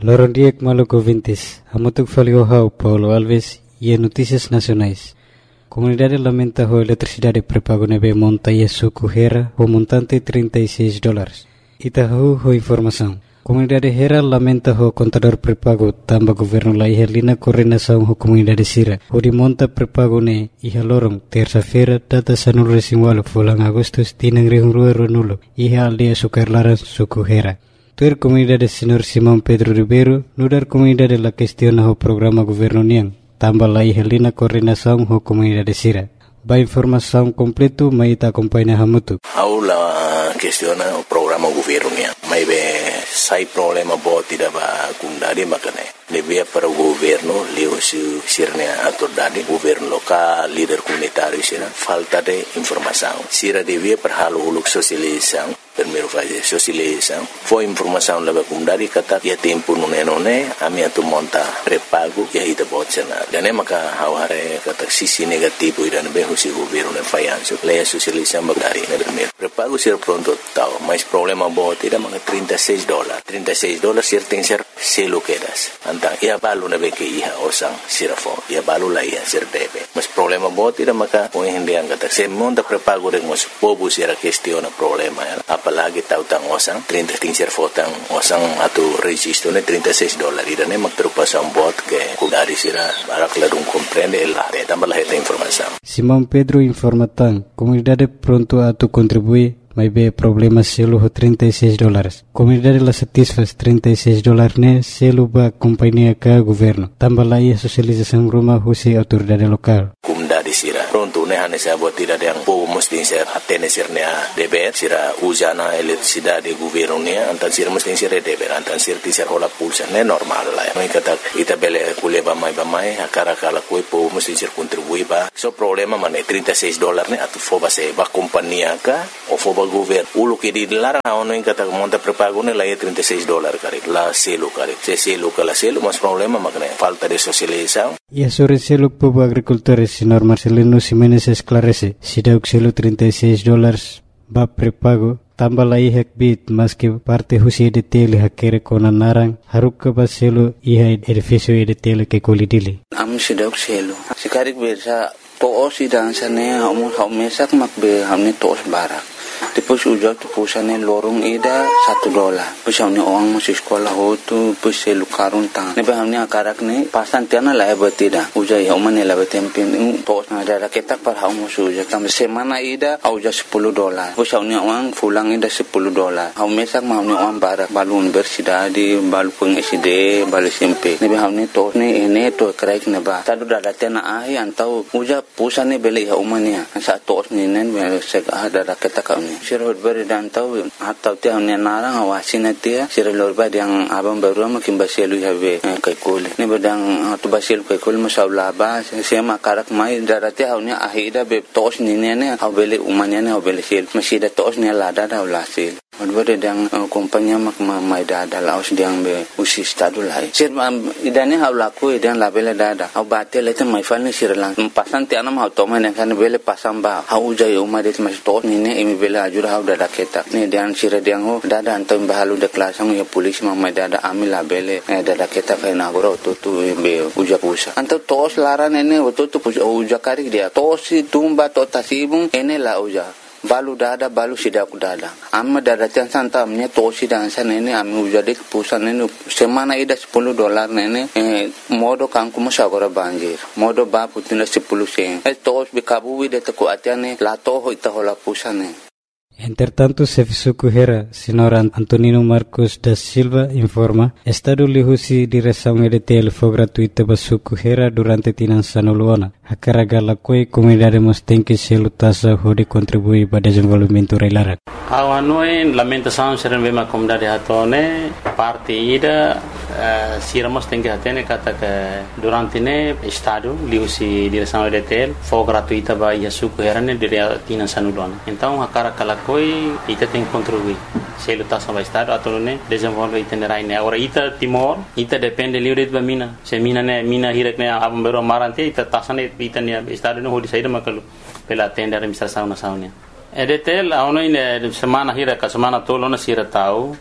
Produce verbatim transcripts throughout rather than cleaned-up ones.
Lorondiek Maluco Vintes, Hamutuk Faliohau, Paulo Alves e Notícias Nacionais. Comunidade lamenta a eletricidade pré-pago neve monta e suco Hera o montante trinta e seis dólares. Itahu ho informação. Comunidade Hera lamenta o contador pré-pago tamba governo la ihalina coordenação ho comunidade Sira. O de monta pré-pago ne iha lorong terça-feira data sanul resinwalo fulang Agustus tinang rihungrua ronulo iha aldia sukarlaran suco Hera. Tuer comunidade Senhor Simão Pedro Ribeiro nudar comunidade la questiona o programa governo niang tamba la ihalina coordenação ho comunidade Sira. Ba informação completo mai ta acompanha Hamutu. Aula questiona o programa governo niang. Mai be sai problema boti da ba kundari makane. Lebih para o governo leu se sirnya autoridade governo local líder comunitário sira falta de informação. Sira devia para halo uluk sosialização. Primeiro fase sosialização. Foi informação leva kundari kata ya tempo nune nune ami atu monta pré-pago ya ita botsena. Dan maka haware kata sisi negativo ida be husi governo ne fayanso. Leia sosialização bagari na primeiro. Pré-pago sira pronto tau, mas problema boti da mga trinta e seis dólares. trinta e seis dólares sir tem ser selo quedas. Antang ia balu na be ke iha osang sirafo. Ia balu la iha sir debe. Mas problema boti da maka o hindi ang kata se monta pré-pago de mos pobo sira questiona problema ya. Apalagi tahu tang osang trinta tingser fotang osang atau registro ne trinta e seis dólares ida ne mak terpasang bot ke kudari sira barak ladung comprende la de tambah la esta informação. Simão Pedro informa tang comunidade pronto atu contribui mai be problema selo ho trinta e seis dólares. Comunidade la satisfaz trinta e seis dólares ne selo ba companhia ka governo. Tambah la ia sosialização rumah husi autoridade lokal. Comunidade sira pronto ne hane sa buat tidak yang po mesti ser atene sirnya deber sira usana eletricidade governo ne antan sira mesti sira deber antan sira tisar hola pulsa ne normal la. Mai kata ita bele kuleba mai ba mai akara kala koi po mesti sir contribui ba. So problema mane trinta e seis dólares ne atu foba se ba companhia ka o foba governo ulu que di lara ono in kata monta pré-pago ne la e trinta e seis dólares kare la selo kare se selo kala selo mas problema makne falta de socialização. E a sobre selo povo agricultores senhor Marcelino Ximenes esclarece se dá o selo trinta e seis dólares ba pré-pago tambah la ihak bit mas que parte husi de tele hakere kona narang haruk ba selo iha edifício de tele que colidili am se dá o selo se karik bersa to osi dansa ne hamu hamesak makbe hamne tos barak. Depois ujar tu pusane lorong ida satu dolar. Depois hamne orang masih sekolah ho tu depois selu karun tang. Nebe hamne akarak ne pasan tiana la ebetida. Ujar ya umane la betempin tos na ada ketak par hamu suja tam semana ida ujar sepuluh dolar. Depois hamne orang pulang ida sepuluh dolar. Hamne sak hamne orang barak balu universidade balu peng S D balu S M P. Nebe hamne tos ne ene to kraik ne ba. Tadu dada tena ahi antau ujar pusane beli ya umane. Sa tos ne nen sek ada ketak hamne. Sirot beri dan tahu atau tiang ni narang awasin dia sirot beri yang abang baru makin basilu habe kaikul ni bedang tu basilu kaikul masalah ba saya makarak mai darati haunya ahida be tos ni ni ni au beli umanya ni au beli sil masih ada tos ni lada dah ulasil Odbere dang kompanya mak mai dada laos diang be usi stadu lai sir idane hau laku idan labele dada au batel itu mai falni sir lang pasan ti anam hau toma ne kan bele pasam ba hau jai umma det mas to ni ne imi bele ajur hau dada keta ne dian sir diang ho dada antam bahalu de klasang ya polis mak mai dada ami labele dada keta kai na goro tu tu be uja pusa anto tos laran ene tu tu uja kari dia tosi tumba to tasibung ene la uja balu dada balu sidak dada amma dada chan santa amnya tosi dan sana ini ami ujade pusan ini semana ida sepuluh dolar nene eh, modo kangku masagora banjir modo ba putina sepuluh sen eh tos bikabu ide teku atiane lato ho ita hola pusane. Entretanto, Sefisuku Hera, senhor Antonino Marcos da Silva, informa, Estado lihusi direção E D T L foi gratuita para Suku Hera durante tinan sanuluana. A carga la coi comunidade mostém que selo tasa hode contribui para desenvolvimento reilara. Ao anoi lamentação ser uma comunidade hatone parte ida uh, siramos tem que atene kata que durante ne Estado lihusi direção E D T L foi gratuita para Suku Hera ne dire tinan sanuluana. Então a carga la coi ita tem que contribuir. Selo tasa para Estado atau ne desenvolve itinerário ne. Agora ita Timor ita depende livre de mina. Se mina ne mina hirak ne abang bero marante ita tasa ne ita ne Estado ne hodi saída makalu pela tenda administração nacional. E D T L a ono ine semana hira ka semana tolo na sira tau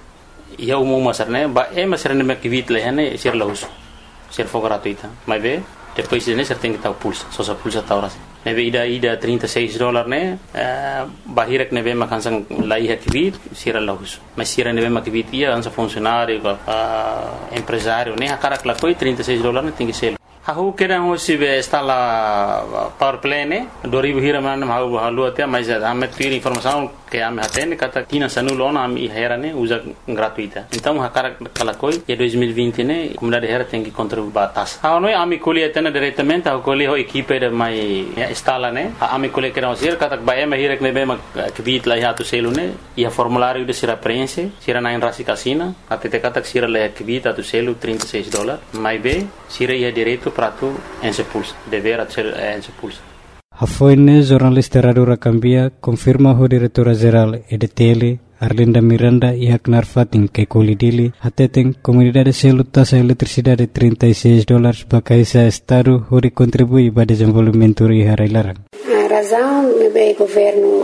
ia umum masar né ba é masar né que vit leh né ser lahus ser for gratuita mas bem depois né ser tem que tal pulsa só só pulsa tal ras né bem ida ida trinta e seis dólares né bahirek né bem makan sang lai que vit ser lahus mas ser né bem mak vit ia ansa funcionário empresário né a cara que lá foi trinta e seis dólares né tem que ser Aku kira hoje be instala power play ne dua ribu hira mana mau halu até mas ame tira informação que ame até ne kata tina sanu lona ame hera ne usa gratuita então a cara kala koi e dois mil e vinte ne comunidade hera tem que contribuir batas a noi ame colhe até diretamente a colhe ho equipe de mai instala ne ame colhe kira hoje kata ba ame hira ne be ma kvit la ya tu selu ne e a formulário de sira preenche sira na enrasi casina até te kata sira la kvit tu selu trinta e seis dólares mai be sira ia direito prato en se pulsa dever ser en se pulsa Hafoine jornalista Radio Rakambia confirma o diretora geral E D T L Arlinda Miranda e Aknar Fatin que colidili ateten comunidade selu taxa eletricidade trinta e seis dólares bakaisa estado hori contribui para desenvolvimento e harailaran. A razão é o governo,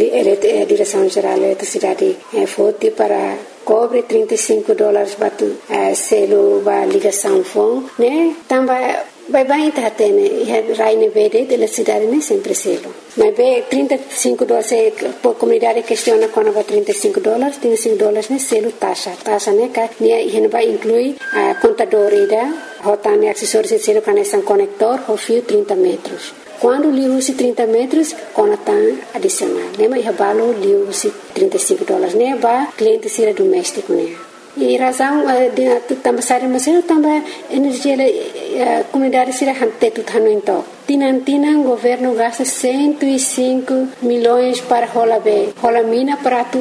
a direção geral da eletricidade foi para cobre trinta e cinco dólares batu selo ba ligação fon né também vai vai tá tendo e raine verde de eletricidade né sempre selo mas bem trinta e cinco dólares por comunidade questiona quando vai trinta e cinco dólares trinta e cinco dólares né selo taxa taxa né que né e vai inclui a contador ida rotane acessórios de selo conexão conector o fio trinta metros. Quando li usi trinta metros, conatan adicional. Né? Mas eu li usi trinta e cinco dólares. Né? Ba cliente sira doméstico. Né? E razão de também sair mas eu também energia a comunidade sira hante tudo hano então. Tinan tinan governo gasta cento e cinco milhões para rola be. Rola mina para tu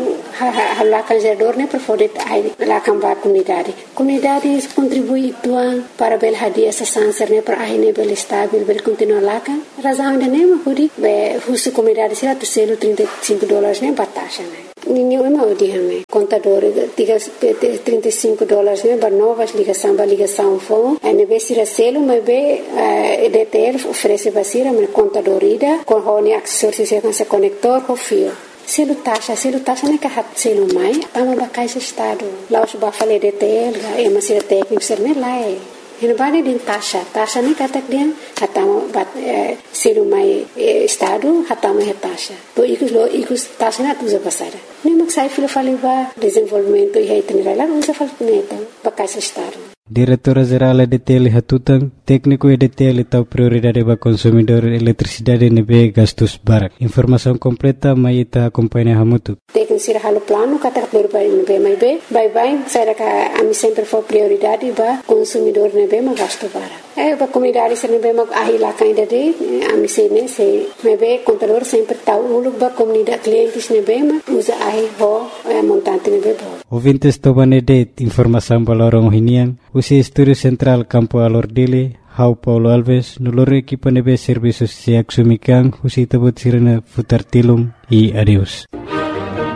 lá canjador né para poder lá cambar comunidade. Comunidade contribui tuan para bel hadia essa sanser né para aí né bel estável bel continuar lá kan. Razão de né mas pudi be husu comunidade sira tu selo trinta e cinco dólares né batasha né. Ninguém é mau dia né. Contador tiga trinta e cinco dólares né para novas ligação para ligação fone. A neve sira selo mas be E D T L oferece basira mas contador ida com honi acessórios com esse conector com fio. Selo taxa, selo taxa né que hat selo mai, tamo ba caixa estado. Lá os ba falei D T L, é uma sira técnico ser né lá é. Ele vai din taxa, taxa ni kata dia hatamo bat selo mai estado hatamo é taxa. To ikus lo ikus taxa na tuza passada. Nem mak sai filo fali ba desenvolvimento e itinerário lá usa fal neta ba caixa estado. Diretora Geral E D T L Hatutan, técnico E D T L tahu prioridade para consumidor eletricidade nebe gastos barak. Informação completa mai ita acompanha hamutu. Técnico sira halo plano kata prioridade nebe mai be, bye bye, saya ka ami sempre for prioridade ba consumidor nebe ma gasto barak. Eh ba comunidade sira nebe ma ahila kainda de ami se ne se nebe contador sempre tahu uluk ba comunidade clientes nebe ma usa ahi ho montante nebe bo. Ouvintes tobane de informação balorong hinian. Usi Estúdio Central Campo Alordile, Hau Paulo Alves, nulor equipa nebe serviços se axumikan, usi tabut sirena futar tilum e adeus.